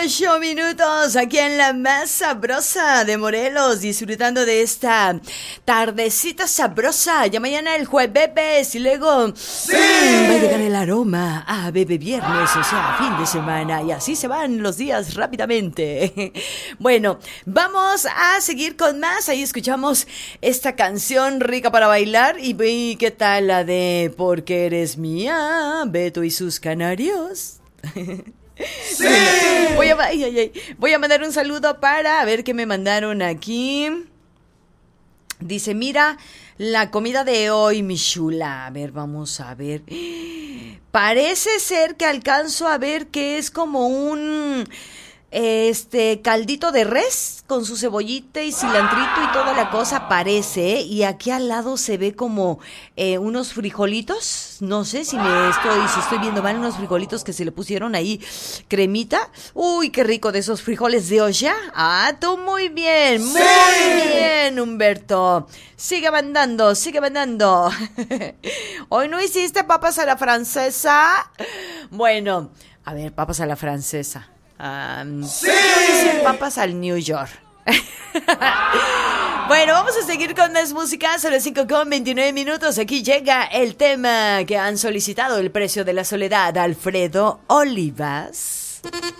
8 minutos aquí en la más sabrosa de Morelos, disfrutando de esta tardecita sabrosa. Ya mañana el jueves y luego ¡sí! Va a llegar el aroma a bebé viernes, o sea, fin de semana. Y así se van los días rápidamente. Bueno, vamos a seguir con más. Ahí escuchamos esta canción rica para bailar. Y ¿qué tal la de Porque eres mía, Beto y sus canarios? ¡Sí! Voy a mandar un saludo para a ver qué me mandaron aquí. Dice, mira, la comida de hoy, mi chula. A ver, vamos a ver. Parece ser que alcanzo a ver que es como un caldito de res con su cebollita y cilantrito y toda la cosa, parece, ¿eh? Y aquí al lado se ve como unos frijolitos, no sé si estoy viendo mal, unos frijolitos que se le pusieron ahí cremita. Uy, qué rico, de esos frijoles de olla. Ah, tú muy bien, muy bien, Humberto. Sigue mandando. Hoy no hiciste papas a la francesa. Bueno, a ver, papas a la francesa. ¡Sí! Papas al New York. Bueno, vamos a seguir con más música. Son las 5:29. Aquí llega el tema que han solicitado, El precio de la soledad, Alfredo Olivas.